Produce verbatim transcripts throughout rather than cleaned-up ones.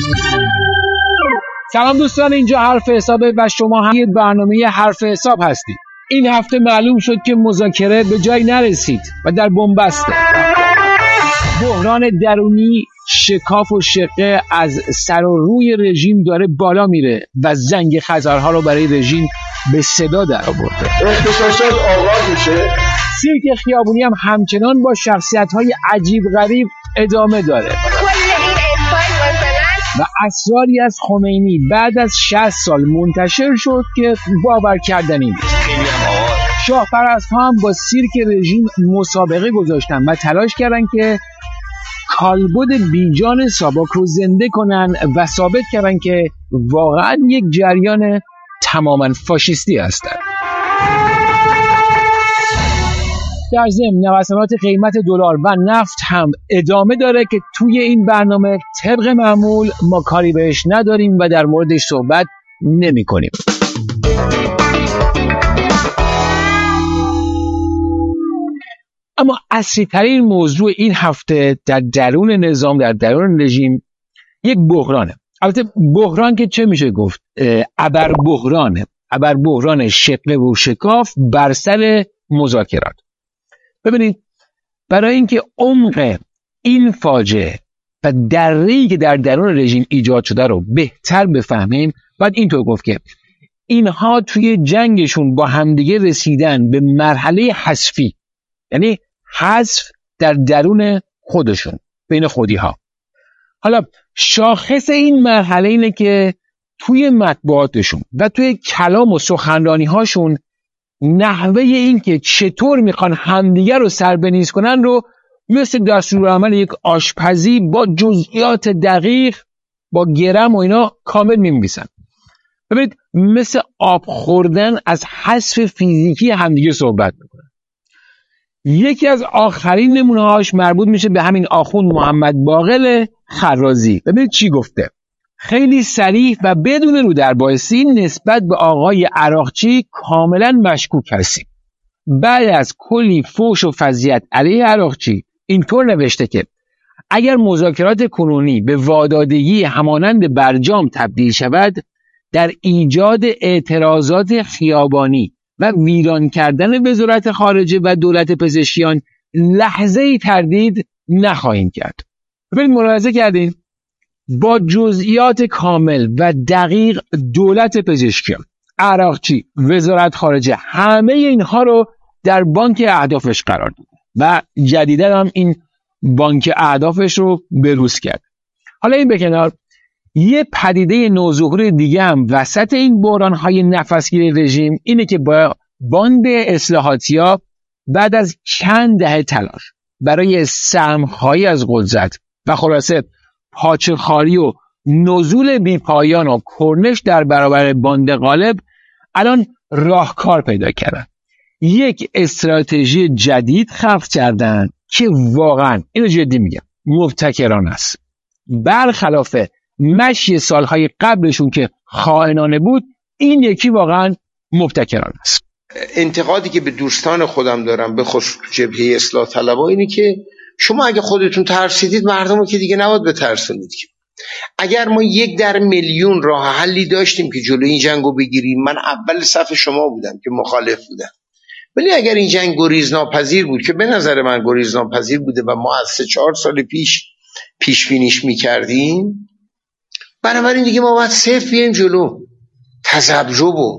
سلام دوستان، اینجا حرف حسابه و شما هم یه برنامه حرف حساب هستید. این هفته معلوم شد که مذاکره به جایی نرسید و در بنبسته. بحران درونی، شکاف و شقه از سر و روی رژیم داره بالا میره و زنگ خطرها رو برای رژیم به صدا در آورده. اختصاصات آغاز میشه. سیرک خیابونی هم همچنان با شخصیت‌های عجیب غریب ادامه داره. و اسراری از خمینی بعد از شصت سال منتشر شد که باور کردنی نیست. شاهپرست‌ها هم با سیرک رژیم مسابقه گذاشتن و تلاش کردن که کالبد بیجان ساواک رو زنده کنن و ثابت کردن که واقعا یک جریان تماما فاشیستی هستند. در ضمن نوسانات قیمت دلار و نفت هم ادامه داره که توی این برنامه طبق معمول ما کاری بهش نداریم و در موردش صحبت نمی کنیم. اما اصلی ترین موضوع این هفته در درون نظام، در درون رژیم یک بحرانه. البته بحران که چه میشه گفت؟ ابر بحرانه. ابر بحران شقه و شکاف بر سر مذاکرات. ببینید، برای اینکه عمق این فاجعه و دره‌ای که در درون رژیم ایجاد شده رو بهتر بفهمیم، باید اینطور گفت که اینها توی جنگشون با همدیگه رسیدن به مرحله حذفی، یعنی حذف در درون خودشون، بین خودی ها. حالا شاخص این مرحله اینه که توی مطبوعاتشون و توی کلام و سخنرانی هاشون نحوه این که چطور میخوان همدیگر رو سربنیز کنن رو مثل دستورالعمل یک آشپزی با جزئیات دقیق، با گرم و اینا کامل می‌نویسن. ببینید، مثل آب خوردن از حذف فیزیکی همدیگه صحبت میکنن. یکی از آخرین نمونه‌هاش مربوط میشه به همین آخوند محمد باقر خرازی. ببینید چی گفته. خیلی صریح و بدون رو در بایستی نسبت به آقای عراقچی کاملا مشکوک هستیم. بعد از کلی فوش و فضیحت علیه عراقچی اینطور نوشته که اگر مذاکرات کنونی به وادادگی همانند برجام تبدیل شود، در ایجاد اعتراضات خیابانی و ویران کردن وزارت خارجه و دولت پزشکیان لحظه‌ای تردید نخواهیم کرد. ببینید، ملاحظه کردین؟ با جزئیات کامل و دقیق دولت پزشکیان، عراقچی، وزارت خارجه، همه اینها رو در بانک اهدافش قرار داد و جدیدا هم این بانک اهدافش رو بروز کرد. حالا این به کنار، یه پدیده نوظهور دیگه هم وسط این بحران‌های نفسگیر رژیم اینه که با باند اصلاحاتی‌ها بعد از چند دهه تلاش برای سهم‌هایی از قدرت و خلاصه پاچه‌خواری و نزول بی‌پایان و کرنش در برابر باند غالب الان راهکار پیدا کردن. یک استراتژی جدید خلق کردن که واقعا، اینو جدی میگم، مبتکرانه است. برخلاف مشی سالهای قبلشون که خائنانه بود، این یکی واقعا مبتکرانه است. انتقادی که به دوستان خودم دارم، به خصوص جبهه اصلاح طلبها، اینه که شما اگه خودتون ترسیدید، مردم رو که دیگه نباید بترسونید. اگر ما یک در میلیون راه حلی داشتیم که جلوی این جنگو بگیریم، من اول صف شما بودم که مخالف بودم. ولی اگر این جنگ گریزناپذیر بود، که به نظر من گریزناپذیر بوده و ما از سه چهار سال پیش پیش بینیش میکردیم، بنابراین دیگه ما باید صفر بیایم جلو. تذبذب و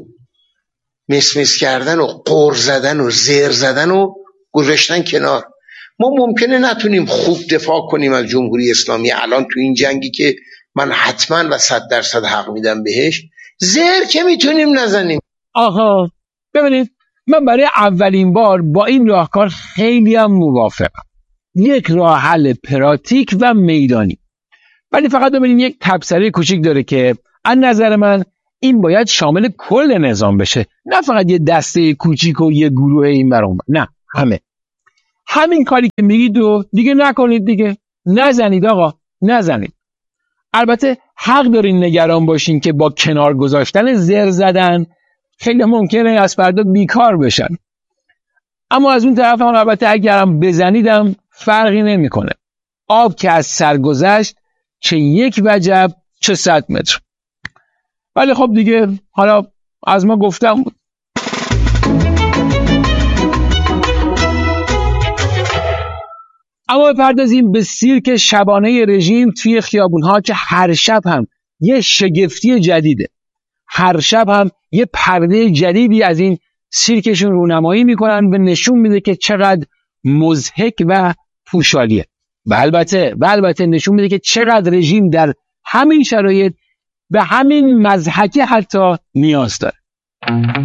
مسمس کردن و قر زدن و زیر زدن و گذاشتن کنار. ما ممکنه نتونیم خوب دفاع کنیم از جمهوری اسلامی الان تو این جنگی که من حتما و صد درصد حق میدم بهش، زیر که میتونیم نزنیم. آها، ببینید، من برای اولین بار با این راهکار خیلی هم موافقم. یک راه حل پراتیک و میدانی. ولی فقط ببینید یک تبصره کوچیک داره که از نظر من این باید شامل کل نظام بشه، نه فقط یه دسته کوچیک و یه گروه این برام، نه، همه. همین کاری که میگید و دیگه نکنید، دیگه نزنید آقا، نزنید. البته حق دارین نگران باشین که با کنار گذاشتن زر زدن خیلی ممکنه از فردا بیکار بشن. اما از اون طرف هم البته اگرم بزنیدم فرقی نمیکنه. آب که از سر گذشت چه یک وجب چه صد متر. ولی خب دیگه حالا از ما گفتم بود. اما بپردازیم به سیرک شبانه رژیم توی خیابون‌ها که هر شب هم یه شگفتی جدیده. هر شب هم یه پرده جدیدی از این سیرکشون رونمایی میکنن و نشون میده که چقدر مضحک و پوشالیه. و البته و البته نشون میده که چقدر رژیم در همین شرایط به همین مضحکه حتی نیاز داره.